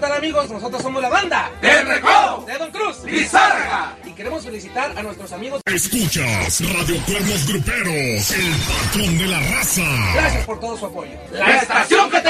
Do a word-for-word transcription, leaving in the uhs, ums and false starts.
tal, amigos? Nosotros somos la banda ¡El Recodo! de Don Cruz ¡Lizárraga! y queremos felicitar a nuestros amigos. Escuchas Radio Cuernos Gruperos, el patrón de la raza. Gracias por todo su apoyo. ¡La estación que te